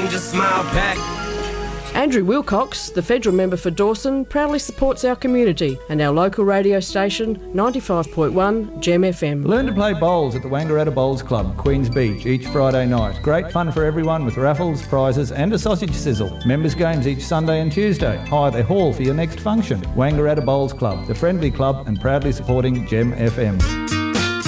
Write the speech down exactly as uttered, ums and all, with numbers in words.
just smile back. Andrew Wilcox, the federal member for Dawson, proudly supports our community and our local radio station, ninety-five point one Gem F M. Learn to play bowls at the Wangaratta Bowls Club, Queens Beach, each Friday night. Great fun for everyone with raffles, prizes and a sausage sizzle. Members' games each Sunday and Tuesday. Hire the hall for your next function. Wangaratta Bowls Club, the friendly club and proudly supporting Gem F M.